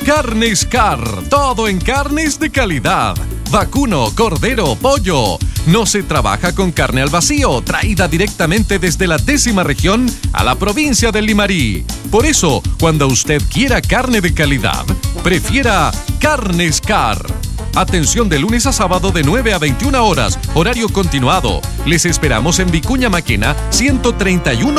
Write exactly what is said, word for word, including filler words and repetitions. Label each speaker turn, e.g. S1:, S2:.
S1: Carnes Car, todo en carnes de calidad. Vacuno, cordero, pollo. No se trabaja con carne al vacío, traída directamente desde la décima región a la provincia del Limarí. Por eso, cuando usted quiera carne de calidad, prefiera Carnes Car. Atención de lunes a sábado de nueve a veintiuna horas, horario continuado. Les esperamos en Vicuña Maquena ciento treinta y uno